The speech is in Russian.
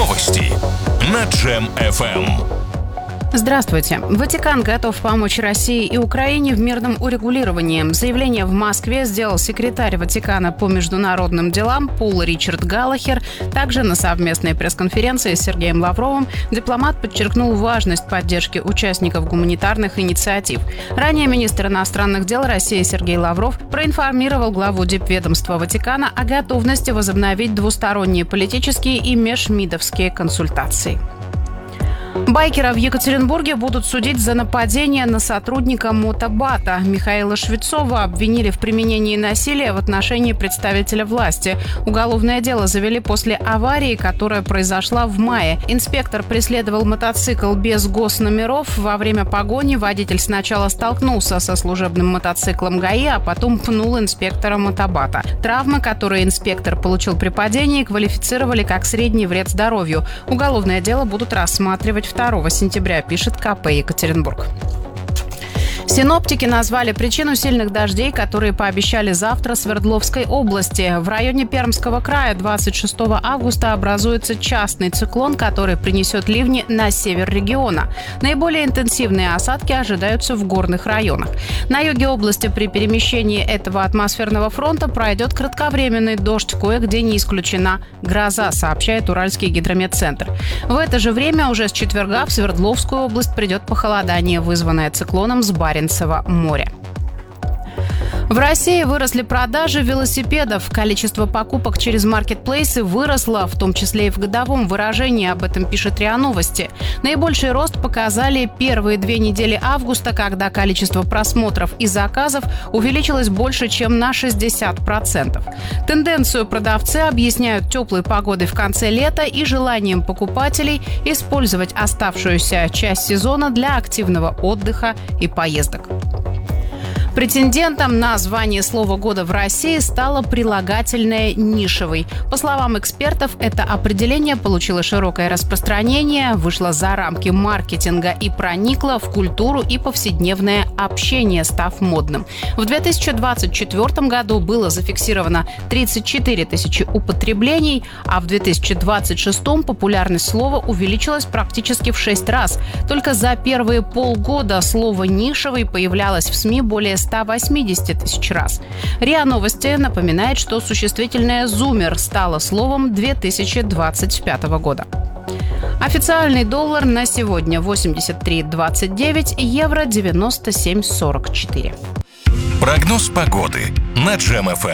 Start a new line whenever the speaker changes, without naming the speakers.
Новости на Джем FM.
Здравствуйте. Ватикан готов помочь России и Украине в мирном урегулировании. Заявление в Москве сделал секретарь Ватикана по международным делам Пол Ричард Галлахер. Также на совместной пресс-конференции с Сергеем Лавровым дипломат подчеркнул важность поддержки участников гуманитарных инициатив. Ранее министр иностранных дел России Сергей Лавров проинформировал главу дипведомства Ватикана о готовности возобновить двусторонние политические и межмидовские консультации. Байкера в Екатеринбурге будут судить за нападение на сотрудника мотобата. Михаила Швецова обвинили в применении насилия в отношении представителя власти. Уголовное дело завели после аварии, которая произошла в мае. Инспектор преследовал мотоцикл без госномеров. Во время погони водитель сначала столкнулся со служебным мотоциклом ГАИ, а потом пнул инспектора мотобата. Травмы, которые инспектор получил при падении, квалифицировали как средний вред здоровью. Уголовное дело будут рассматривать 2 сентября, пишет КП Екатеринбург. Синоптики назвали причину сильных дождей, которые пообещали завтра Свердловской области. В районе Пермского края 26 августа образуется частный циклон, который принесет ливни на север региона. Наиболее интенсивные осадки ожидаются в горных районах. На юге области при перемещении этого атмосферного фронта пройдет кратковременный дождь, кое-где не исключена гроза, сообщает Уральский гидрометцентр. В это же время уже с четверга в Свердловскую область придет похолодание, вызванное циклоном с Баренцева моря. В России выросли продажи велосипедов. Количество покупок через маркетплейсы выросло, в том числе и в годовом выражении. Об этом пишет РИА Новости. Наибольший рост показали первые 2 недели августа, когда количество просмотров и заказов увеличилось больше, чем на 60%. Тенденцию продавцы объясняют теплой погодой в конце лета и желанием покупателей использовать оставшуюся часть сезона для активного отдыха и поездок. Претендентом на звание слова года в России стало прилагательное «нишевый». По словам экспертов, это определение получило широкое распространение, вышло за рамки маркетинга и проникло в культуру и повседневное общение, став модным. В 2024 году было зафиксировано 34 тысячи употреблений, а в 2026 популярность слова увеличилась практически в 6 раз. Только за первые полгода слово «нишевый» появлялось в СМИ более 180 тысяч раз. РИА Новости напоминает, что существительное «зумер» стало словом 2025 года. Официальный доллар на сегодня 83.29, евро 97.44.
Прогноз погоды на Джем FM.